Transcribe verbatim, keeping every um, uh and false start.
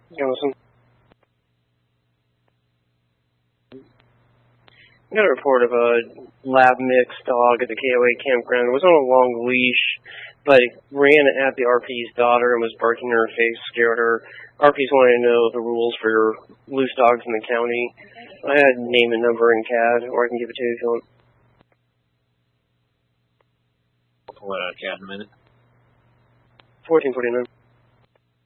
Yeah, listen. I got a report of a lab mix dog at the K O A campground. It was on a long leash, but it ran at the R P's daughter and was barking in her face, scared her. R P's wanted to know the rules for loose dogs in the county. I had name and number in C A D, or I can give it to you if you want. I'll pull it out of C A D in a minute. fourteen forty-nine.